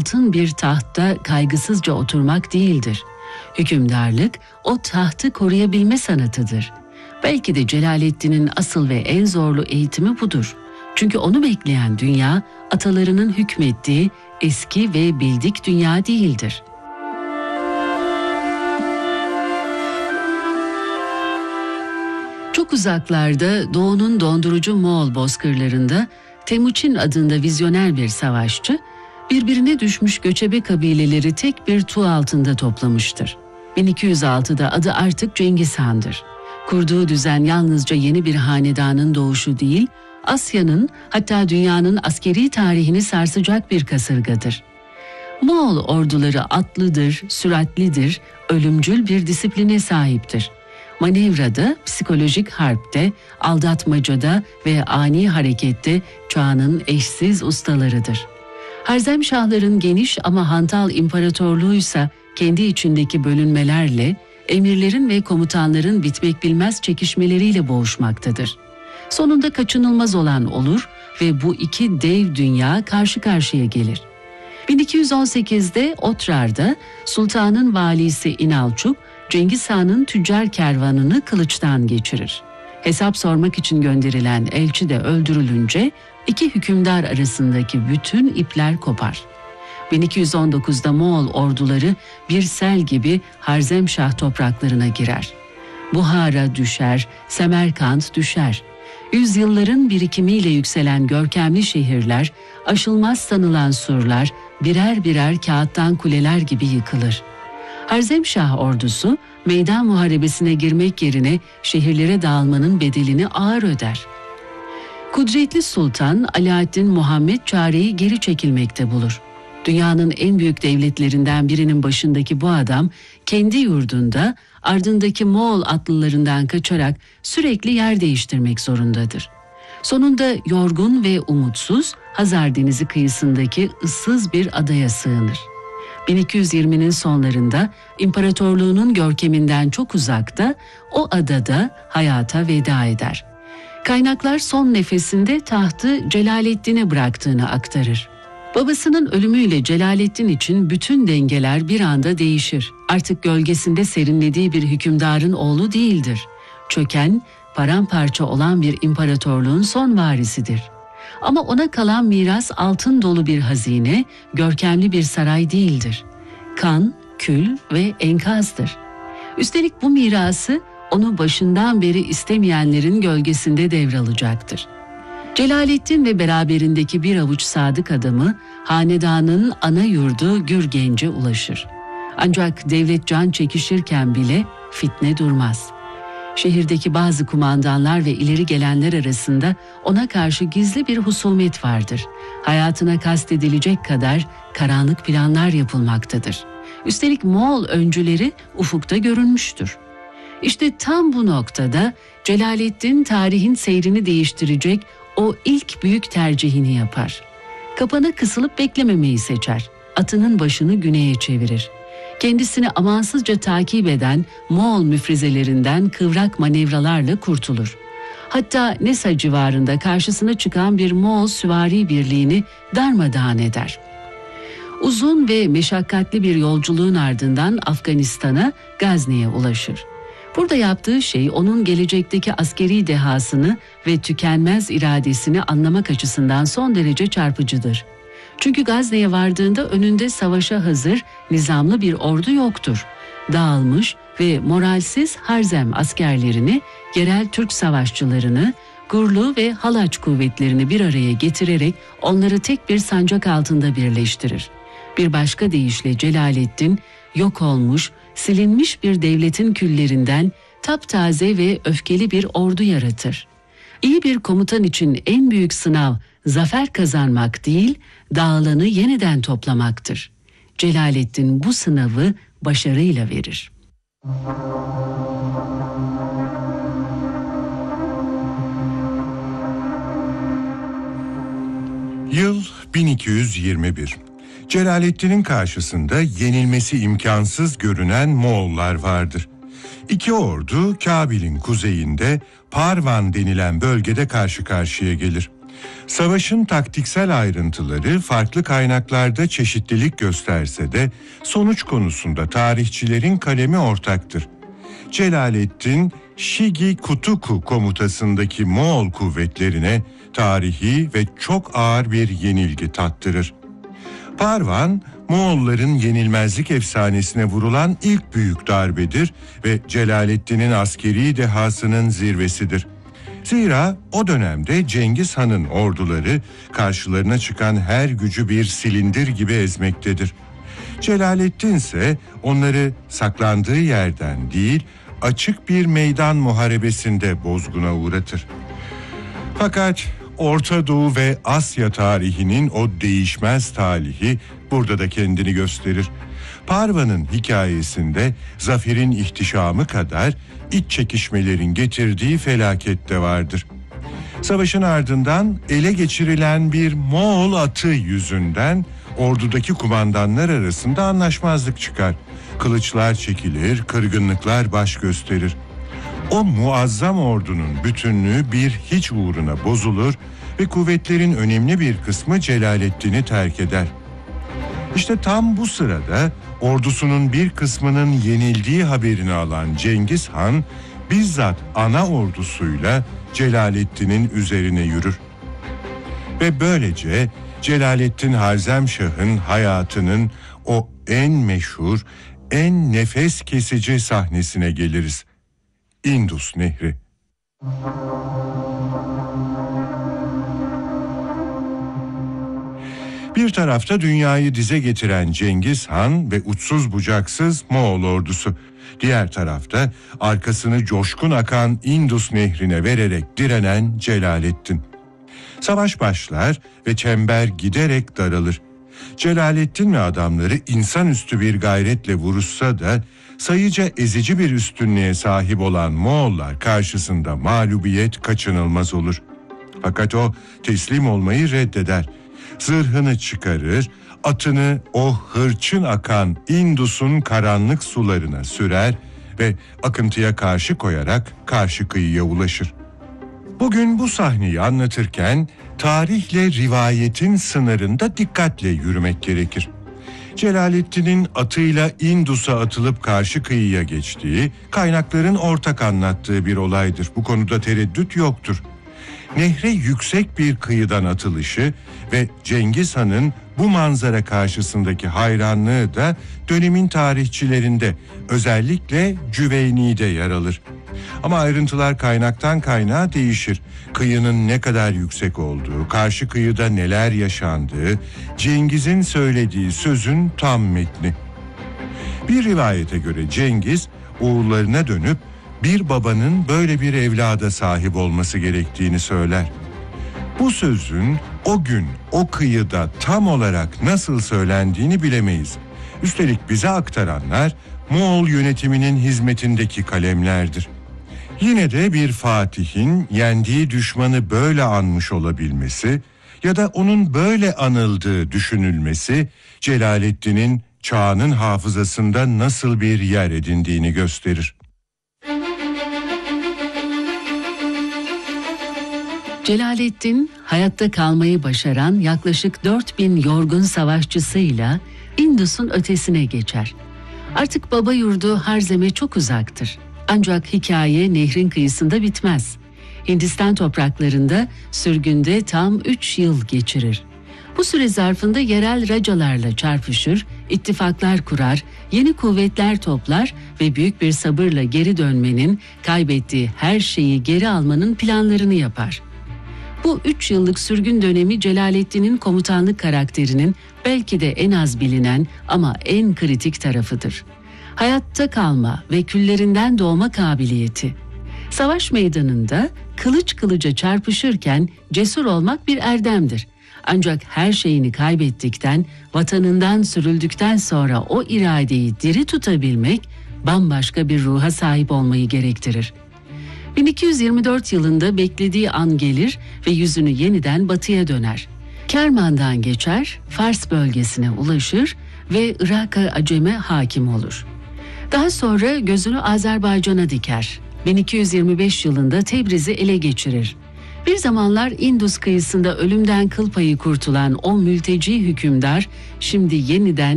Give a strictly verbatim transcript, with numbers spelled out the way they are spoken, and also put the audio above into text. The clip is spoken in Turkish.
altın bir tahtta kaygısızca oturmak değildir. Hükümdarlık o tahtı koruyabilme sanatıdır. Belki de Celaleddin'in asıl ve en zorlu eğitimi budur. Çünkü onu bekleyen dünya atalarının hükmettiği eski ve bildik dünya değildir. Çok uzaklarda doğunun dondurucu Moğol bozkırlarında Temuçin adında vizyoner bir savaşçı, birbirine düşmüş göçebe kabileleri tek bir tuğ altında toplamıştır. bin iki yüz altıda adı artık Cengiz Han'dır. Kurduğu düzen yalnızca yeni bir hanedanın doğuşu değil, Asya'nın hatta dünyanın askeri tarihini sarsacak bir kasırgadır. Moğol orduları atlıdır, süratlidir, ölümcül bir disipline sahiptir. Manevrada, psikolojik harpte, aldatmacada ve ani harekette çağının eşsiz ustalarıdır. Harzemşahların geniş ama hantal imparatorluğuysa kendi içindeki bölünmelerle, emirlerin ve komutanların bitmek bilmez çekişmeleriyle boğuşmaktadır. Sonunda kaçınılmaz olan olur ve bu iki dev dünya karşı karşıya gelir. bin iki yüz on sekizde Otrar'da sultanın valisi İnalçuk, Cengiz Han'ın tüccar kervanını kılıçtan geçirir. Hesap sormak için gönderilen elçi de öldürülünce iki hükümdar arasındaki bütün ipler kopar. bin iki yüz on dokuzda Moğol orduları bir sel gibi Harzemşah topraklarına girer. Buhara düşer, Semerkant düşer. Yüzyılların birikimiyle yükselen görkemli şehirler, aşılmaz sanılan surlar birer birer kağıttan kuleler gibi yıkılır. Harzemşah ordusu meydan muharebesine girmek yerine şehirlere dağılmanın bedelini ağır öder. Kudretli Sultan Alaaddin Muhammed çareyi geri çekilmekte bulur. Dünyanın en büyük devletlerinden birinin başındaki bu adam kendi yurdunda ardındaki Moğol atlılarından kaçarak sürekli yer değiştirmek zorundadır. Sonunda yorgun ve umutsuz Hazar Denizi kıyısındaki ıssız bir adaya sığınır. bin iki yüz yirminin sonlarında imparatorluğunun görkeminden çok uzakta o adada hayata veda eder. Kaynaklar son nefesinde tahtı Celaleddin'e bıraktığını aktarır. Babasının ölümüyle Celaleddin için bütün dengeler bir anda değişir. Artık gölgesinde serinlediği bir hükümdarın oğlu değildir. Çöken, paramparça olan bir imparatorluğun son varisidir. Ama ona kalan miras altın dolu bir hazine, görkemli bir saray değildir. Kan, kül ve enkazdır. Üstelik bu mirası onu başından beri istemeyenlerin gölgesinde devralacaktır. Celaleddin ve beraberindeki bir avuç sadık adamı hanedanın ana yurdu Gürgenç'e ulaşır. Ancak devlet can çekişirken bile fitne durmaz. Şehirdeki bazı kumandanlar ve ileri gelenler arasında ona karşı gizli bir husumet vardır. Hayatına kastedilecek kadar karanlık planlar yapılmaktadır. Üstelik Moğol öncüleri ufukta görünmüştür. İşte tam bu noktada Celaleddin tarihin seyrini değiştirecek o ilk büyük tercihini yapar. Kapana kısılıp beklememeyi seçer. Atının başını güneye çevirir. Kendisini amansızca takip eden Moğol müfrizelerinden kıvrak manevralarla kurtulur. Hatta Nesa civarında karşısına çıkan bir Moğol süvari birliğini darmadağın eder. Uzun ve meşakkatli bir yolculuğun ardından Afganistan'a, Gazne'ye ulaşır. Burada yaptığı şey onun gelecekteki askeri dehasını ve tükenmez iradesini anlamak açısından son derece çarpıcıdır. Çünkü Gazne'ye vardığında önünde savaşa hazır, nizamlı bir ordu yoktur. Dağılmış ve moralsiz Harzem askerlerini, yerel Türk savaşçılarını, Gurlu ve Halaç kuvvetlerini bir araya getirerek onları tek bir sancak altında birleştirir. Bir başka deyişle Celaleddin, yok olmuş, silinmiş bir devletin küllerinden taptaze ve öfkeli bir ordu yaratır. İyi bir komutan için en büyük sınav zafer kazanmak değil, dağılanı yeniden toplamaktır. Celaleddin bu sınavı başarıyla verir. Yıl bin iki yüz yirmi bir. Celaleddin'in karşısında yenilmesi imkansız görünen Moğollar vardır. İki ordu Kabil'in kuzeyinde Parvan denilen bölgede karşı karşıya gelir. Savaşın taktiksel ayrıntıları farklı kaynaklarda çeşitlilik gösterse de sonuç konusunda tarihçilerin kalemi ortaktır. Celalettin, Shigi Kutuku komutasındaki Moğol kuvvetlerine tarihi ve çok ağır bir yenilgi tattırır. Parvan, Moğolların yenilmezlik efsanesine vurulan ilk büyük darbedir ve Celalettin'in askeri dehasının zirvesidir. Zira o dönemde Cengiz Han'ın orduları karşılarına çıkan her gücü bir silindir gibi ezmektedir. Celalettin ise onları saklandığı yerden değil, açık bir meydan muharebesinde bozguna uğratır. Fakat Orta Doğu ve Asya tarihinin o değişmez talihi burada da kendini gösterir. Parvan'ın hikayesinde zaferin ihtişamı kadar iç çekişmelerin getirdiği felaket de vardır. Savaşın ardından ele geçirilen bir Moğol atı yüzünden ordudaki kumandanlar arasında anlaşmazlık çıkar. Kılıçlar çekilir, kırgınlıklar baş gösterir. O muazzam ordunun bütünlüğü bir hiç uğruna bozulur ve kuvvetlerin önemli bir kısmı Celalettin'i terk eder. İşte tam bu sırada ordusunun bir kısmının yenildiği haberini alan Cengiz Han bizzat ana ordusuyla Celalettin'in üzerine yürür. Ve böylece Celalettin Harzemşah'ın hayatının o en meşhur, en nefes kesici sahnesine geliriz. Indus Nehri. Bir tarafta dünyayı dize getiren Cengiz Han ve uçsuz bucaksız Moğol ordusu. Diğer tarafta arkasını coşkun akan Indus Nehri'ne vererek direnen Celalettin. Savaş başlar ve çember giderek daralır. Celalettin ve adamları insanüstü bir gayretle vuruşsa da sayıca ezici bir üstünlüğe sahip olan Moğollar karşısında mağlubiyet kaçınılmaz olur. Fakat o teslim olmayı reddeder. Zırhını çıkarır, atını o hırçın akan Indus'un karanlık sularına sürer ve akıntıya karşı koyarak karşı kıyıya ulaşır. Bugün bu sahneyi anlatırken tarihle rivayetin sınırında dikkatle yürümek gerekir. Celalettin'in atıyla Indus'a atılıp karşı kıyıya geçtiği, kaynakların ortak anlattığı bir olaydır. Bu konuda tereddüt yoktur. Nehre yüksek bir kıyıdan atılışı ve Cengiz Han'ın bu manzara karşısındaki hayranlığı da dönemin tarihçilerinde, özellikle Cüveyni'de yer alır. Ama ayrıntılar kaynaktan kaynağa değişir. Kıyının ne kadar yüksek olduğu, karşı kıyıda neler yaşandığı, Cengiz'in söylediği sözün tam metni. Bir rivayete göre Cengiz, oğullarına dönüp bir babanın böyle bir evlada sahip olması gerektiğini söyler. Bu sözün o gün o kıyıda tam olarak nasıl söylendiğini bilemeyiz. Üstelik bize aktaranlar Moğol yönetiminin hizmetindeki kalemlerdir. Yine de bir fatihin yendiği düşmanı böyle anmış olabilmesi ya da onun böyle anıldığı düşünülmesi Celalettin'in çağının hafızasında nasıl bir yer edindiğini gösterir. Celalettin, hayatta kalmayı başaran yaklaşık dört bin yorgun savaşçısıyla Indus'un ötesine geçer. Artık baba yurdu Harzem'e çok uzaktır. Ancak hikaye nehrin kıyısında bitmez. Hindistan topraklarında sürgünde tam üç yıl geçirir. Bu süre zarfında yerel racalarla çarpışır, ittifaklar kurar, yeni kuvvetler toplar ve büyük bir sabırla geri dönmenin, kaybettiği her şeyi geri almanın planlarını yapar. Bu üç yıllık sürgün dönemi Celalettin'in komutanlık karakterinin belki de en az bilinen ama en kritik tarafıdır. Hayatta kalma ve küllerinden doğma kabiliyeti. Savaş meydanında kılıç kılıca çarpışırken cesur olmak bir erdemdir. Ancak her şeyini kaybettikten, vatanından sürüldükten sonra o iradeyi diri tutabilmek bambaşka bir ruha sahip olmayı gerektirir. bin iki yüz yirmi dört yılında beklediği an gelir ve yüzünü yeniden batıya döner. Kerman'dan geçer, Fars bölgesine ulaşır ve Irak'a aceme hakim olur. Daha sonra gözünü Azerbaycan'a diker. bin iki yüz yirmi beş yılında Tebriz'i ele geçirir. Bir zamanlar Indus kıyısında ölümden kıl payı kurtulan o mülteci hükümdar şimdi yeniden